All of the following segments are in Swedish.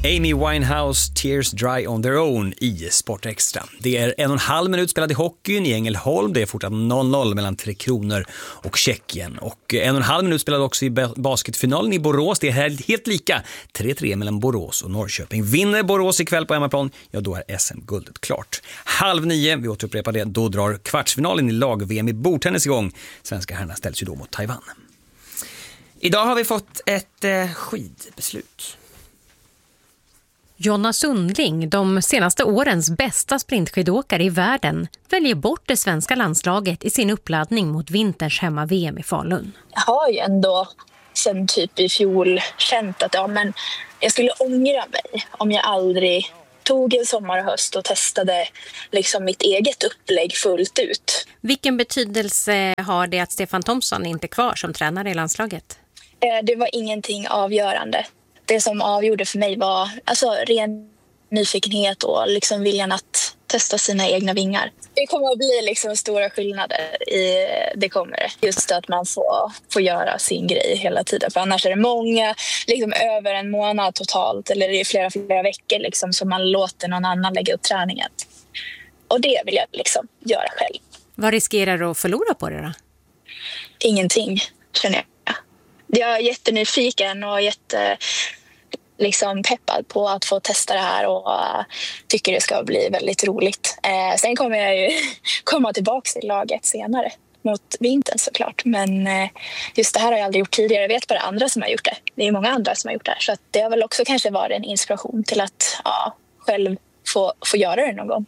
Amy Winehouse, Tears Dry on Their Own i Sport Extra. Det är 1,5 minut spelad i hockeyn i Ängelholm. Det är fortsatt 0-0 mellan Tre Kronor och Tjeckien. Och 1,5 minut spelad också i basketfinalen i Borås. Det är helt lika. 3-3 mellan Borås och Norrköping. Vinner Borås ikväll på hemmaplan, ja då är SM-guldet klart. 8:30, vi återupprepar det, då drar kvartsfinalen i lag-VM i bordtennis igång. Svenska herrarna ställs ju då mot Taiwan. Idag har vi fått ett skidbeslut. Jonna Sundling, de senaste årens bästa sprintskidåkare i världen, väljer bort det svenska landslaget i sin uppladdning mot vinterns hemma-VM i Falun. Jag har ju ändå sen typ i fjol känt att men jag skulle ångra mig om jag aldrig tog en sommar och höst och testade liksom mitt eget upplägg fullt ut. Vilken betydelse har det att Stefan Thomsson inte är kvar som tränare i landslaget? Det var ingenting avgörande. Det som avgjorde för mig var ren nyfikenhet och liksom viljan att testa sina egna vingar. Det kommer att bli liksom stora skillnader i det kommer. Just att man får göra sin grej hela tiden. För annars är det många, liksom över en månad totalt eller det är flera veckor liksom, som man låter någon annan lägga upp träningen. Och det vill jag liksom göra själv. Vad riskerar du att förlora på det då? Ingenting, känner jag. Jag är jättenyfiken och peppad på att få testa det här och tycker det ska bli väldigt roligt. Sen kommer jag ju komma tillbaka till laget senare mot vintern såklart. Men just det här har jag aldrig gjort tidigare. Jag vet bara andra som har gjort det. Det är många andra som har gjort det här. Så att det har väl också kanske varit en inspiration till att själv få göra det någon gång.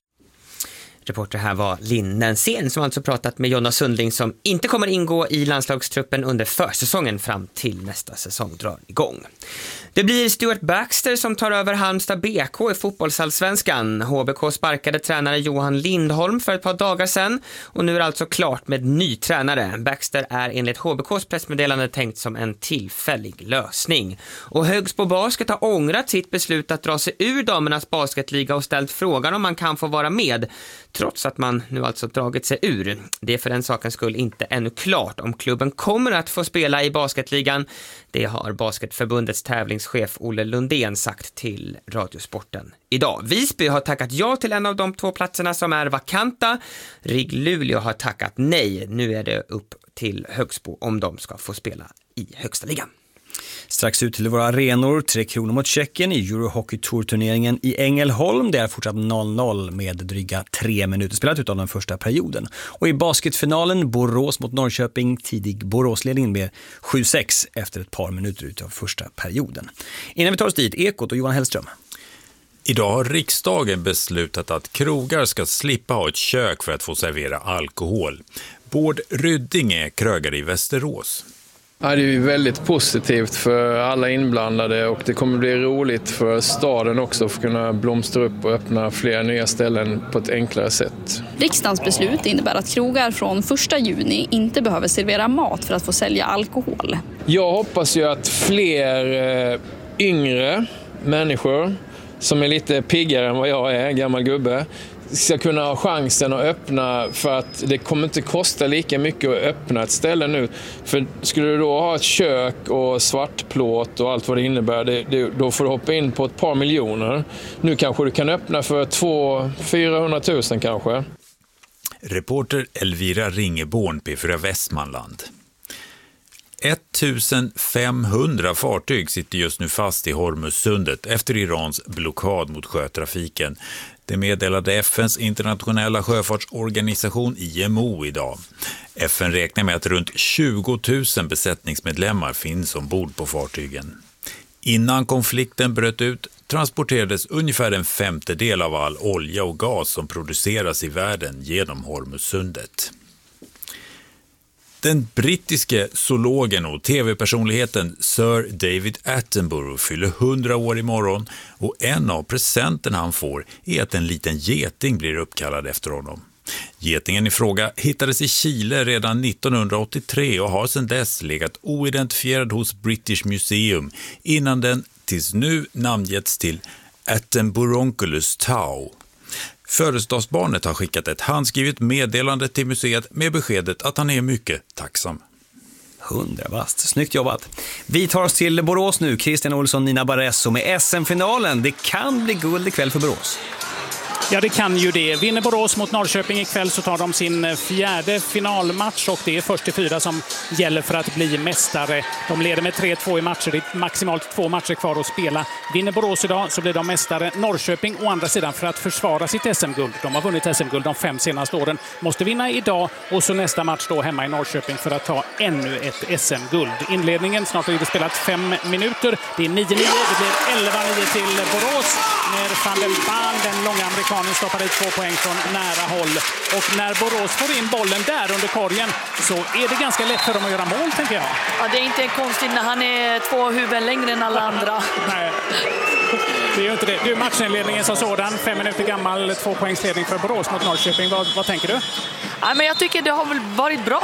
Reporter här var Linn Nensén som alltså pratat med Jonna Sundling som inte kommer ingå i landslagstruppen under försäsongen fram till nästa säsong drar igång. Det blir Stuart Baxter som tar över Halmstad BK i fotbollsallsvenskan. HBK sparkade tränare Johan Lindholm för ett par dagar sedan och nu är det alltså klart med ny tränare. Baxter är enligt HBKs pressmeddelande tänkt som en tillfällig lösning. Och Högsbo Basket har ångrat sitt beslut att dra sig ur damernas basketliga och ställt frågan om man kan få vara med trots att man nu alltså dragit sig ur. Det är för den sakens skull inte ännu klart om klubben kommer att få spela i basketligan. Det har Basketförbundets tävlingschef Olle Lundén sagt till Radiosporten idag. Visby har tackat ja till en av de 2 platserna som är vakanta. Rigg Luleå har tackat nej. Nu är det upp till Högsbo om de ska få spela i högsta ligan. Strax ut till våra arenor, 3 Kronor mot Tjeckien i Eurohockey Tour-turneringen i Ängelholm. Det är fortsatt 0-0 med dryga 3 minuter spelat utav den första perioden. Och i basketfinalen Borås mot Norrköping, tidig Boråsledning med 7-6 efter ett par minuter utav första perioden. Innan vi tar oss dit, Ekot och Johan Hellström. Idag har riksdagen beslutat att krogar ska slippa ha ett kök för att få servera alkohol. Bård Rydding är krögare i Västerås. Ja, det är ju väldigt positivt för alla inblandade och det kommer bli roligt för staden också att kunna blomstra upp och öppna fler nya ställen på ett enklare sätt. Riksdagens beslut innebär att krogar från 1 juni inte behöver servera mat för att få sälja alkohol. Jag hoppas ju att fler yngre människor som är lite piggare än vad jag är, gammal gubbe, ska kunna ha chansen att öppna för att det kommer inte kosta lika mycket att öppna ett ställe nu. För skulle du då ha ett kök och svartplåt och allt vad det innebär, då får du hoppa in på ett par miljoner. Nu kanske du kan öppna för 200-400 000 kanske. Reporter Elvira Ringeborn, P4 Västmanland. 1500 fartyg sitter just nu fast i Hormuzsundet efter Irans blockad mot sjötrafiken. Det meddelade FNs internationella sjöfartsorganisation IMO idag. FN räknar med att runt 20 000 besättningsmedlemmar finns ombord på fartygen. Innan konflikten bröt ut transporterades ungefär 1/5 av all olja och gas som produceras i världen genom Hormuzsundet. Den brittiske zoologen och tv-personligheten Sir David Attenborough fyller 100 år imorgon och en av presenterna han får är att en liten geting blir uppkallad efter honom. Getingen i fråga hittades i Chile redan 1983 och har sedan dess legat oidentifierad hos British Museum innan den tills nu namngetts till Attenboronculus tau. Födelsedagsbarnet har skickat ett handskrivet meddelande till museet med beskedet att han är mycket tacksam. 100 bast. Snyggt jobbat. Vi tar oss till Borås nu. Christian Olsson, Nina Barresso med SM-finalen. Det kan bli guld ikväll för Borås. Ja, det kan ju det. Vinner Borås mot Norrköping ikväll så tar de sin fjärde finalmatch och det är först till 4 som gäller för att bli mästare. De leder med 3-2 i matcher. Det är maximalt 2 matcher kvar att spela. Vinner Borås idag så blir de mästare. Norrköping å andra sidan för att försvara sitt SM-guld. De har vunnit SM-guld de 5 senaste åren. Måste vinna idag och så nästa match då hemma i Norrköping för att ta ännu ett SM-guld. Inledningen, snart har det spelat 5 minuter. Det är 9-9, det blir 11-9 till Borås. När Van den Baan, den långa amerikanen, stoppar dit 2 poäng från nära håll. Och när Borås får in bollen där under korgen så är det ganska lätt för dem att göra mål, tänker jag. Ja, det är inte konstigt när han är 2 huvuden längre än alla andra. Nej, det är ju inte det. Du, matchinledningen som sådan, 5 minuter gammal, 2 poängsledning för Borås mot Norrköping. Vad tänker du? Ja, men jag tycker det har väl varit bra